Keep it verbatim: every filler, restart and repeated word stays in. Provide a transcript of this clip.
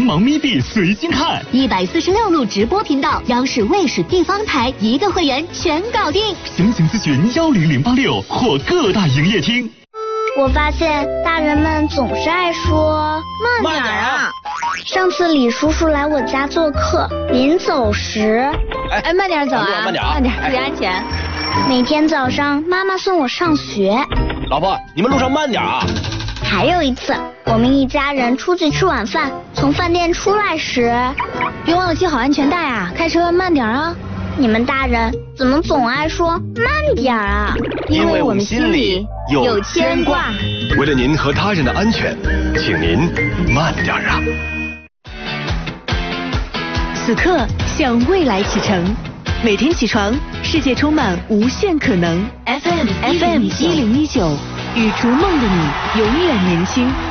芒芒咪币随心看， 一百四十六路直播频道，央视、卫视、地方台一个会员全搞定。 详情咨询幺零零八六或各大营业厅。 我发现大人们总是爱说慢点啊。 上次李叔叔来我家做客，临走时， 哎哎，慢点走啊，慢点啊，慢点，注意安全。 每天早上妈妈送我上学， 老婆，你们路上慢点啊。 还有一次，我们一家人出去吃晚饭，从饭店出来时， 别忘了系好安全带啊，开车慢点啊。 你们大人怎么总爱说慢点啊？ 因为我们心里有牵挂。 为了您和他人的安全，请您慢点啊。 此刻向未来启程，每天起床，世界充满无限可能。F M F M 一零一九，与逐梦的你永远年轻。